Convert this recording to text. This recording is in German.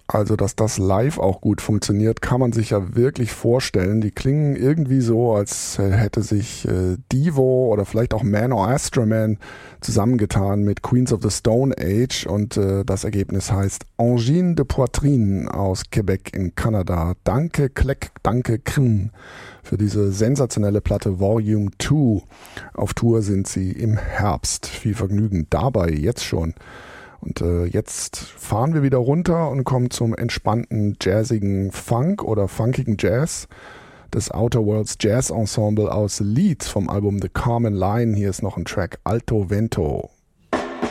Also, dass das live auch gut funktioniert, kann man sich ja wirklich vorstellen. Die klingen irgendwie so, als hätte sich Devo oder vielleicht auch Man or Astroman zusammengetan mit Queens of the Stone Age und das Ergebnis heißt Angine de Poitrine aus Quebec in Kanada. Danke Kleck, danke Krn für diese sensationelle Platte Volume 2. Auf Tour sind sie im Herbst. Viel Vergnügen dabei, jetzt schon. Und jetzt fahren wir wieder runter und kommen zum entspannten, jazzigen Funk oder funkigen Jazz des Outer Worlds Jazz Ensemble aus Leeds vom Album The Carmen Line. Hier ist noch ein Track Alto Vento.